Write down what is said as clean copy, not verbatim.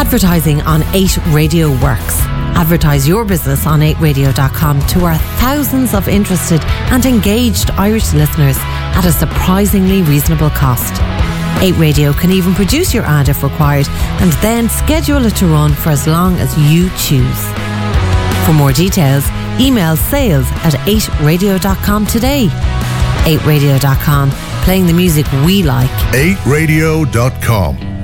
Advertising on 8 Radio works. Advertise your business on 8radio.com to our thousands of interested and engaged Irish listeners at a surprisingly reasonable cost. 8 Radio can even produce your ad if required and then schedule it to run for as long as you choose. For more details, email sales@8radio.com today. 8radio.com, playing the music we like. 8radio.com.